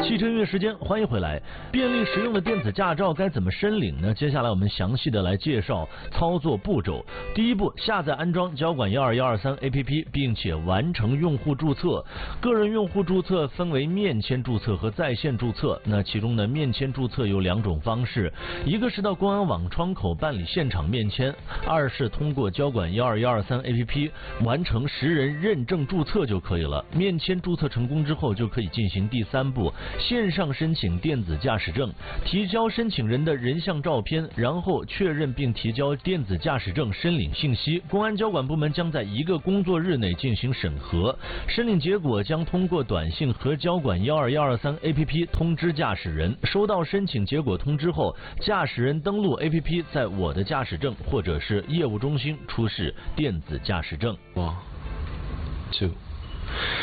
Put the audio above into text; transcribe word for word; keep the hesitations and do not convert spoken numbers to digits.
汽车音乐时间，欢迎回来。便利实用的电子驾照该怎么申领呢？接下来我们详细的来介绍操作步骤。第一步，下载安装交管一二一二三 A P P， 并且完成用户注册。个人用户注册分为面签注册和在线注册。那其中呢，面签注册有两种方式，一个是到公安网窗口办理现场面签，二是通过交管一二一二三 A P P 完成十人认证注册就可以了。面签注册成功之后，就可以进行第三步，线上申请电子驾驶证，提交申请人的人像照片，然后确认并提交电子驾驶证申领信息。公安交管部门将在一个工作日内进行审核，申领结果将通过短信和交管一二一二三 A P P 通知驾驶人。收到申请结果通知后，驾驶人登录 A P P， 在我的驾驶证或者是业务中心出示电子驾驶证。 One, two.